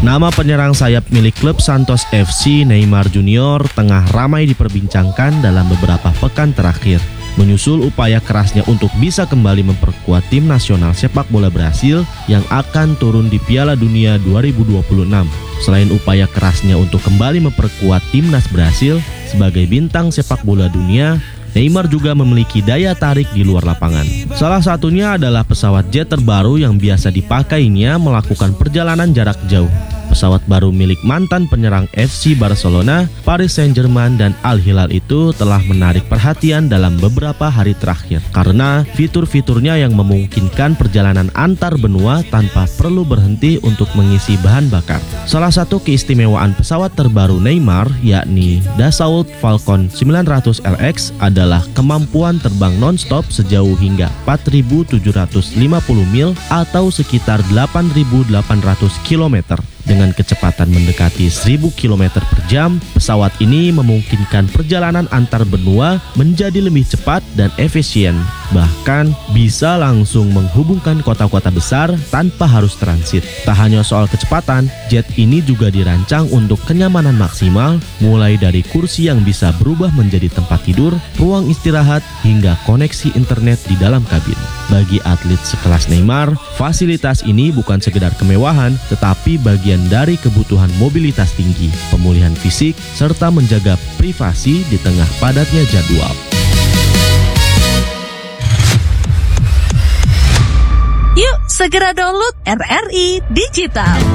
Nama penyerang sayap milik klub Santos FC, Neymar Junior, tengah ramai diperbincangkan dalam beberapa pekan terakhir. Menyusul upaya kerasnya untuk bisa kembali memperkuat tim nasional sepak bola Brasil yang akan turun di Piala Dunia 2026. Selain upaya kerasnya untuk kembali memperkuat timnas Brasil sebagai bintang sepak bola dunia, Neymar juga memiliki daya tarik di luar lapangan. Salah satunya adalah pesawat jet terbaru yang biasa dipakainya melakukan perjalanan jarak jauh. Pesawat baru milik mantan penyerang FC Barcelona, Paris Saint-Germain, dan Al Hilal itu telah menarik perhatian dalam beberapa hari terakhir karena fitur-fiturnya yang memungkinkan perjalanan antar benua tanpa perlu berhenti untuk mengisi bahan bakar. Salah satu keistimewaan pesawat terbaru Neymar, yakni Dassault Falcon 900 LX, adalah kemampuan terbang non-stop sejauh hingga 4.750 mil atau sekitar 8.800 km. Dengan kecepatan mendekati 1.000 km per jam, pesawat ini memungkinkan perjalanan antar benua menjadi lebih cepat dan efisien. Bahkan bisa langsung menghubungkan kota-kota besar tanpa harus transit. Tak hanya soal kecepatan, jet ini juga dirancang untuk kenyamanan maksimal, mulai dari kursi yang bisa berubah menjadi tempat tidur, ruang istirahat, hingga koneksi internet di dalam kabin. Bagi atlet sekelas Neymar, fasilitas ini bukan sekedar kemewahan, tetapi bagian dari kebutuhan mobilitas tinggi, pemulihan fisik, serta menjaga privasi di tengah padatnya jadwal. Yuk segera download RRI Digital.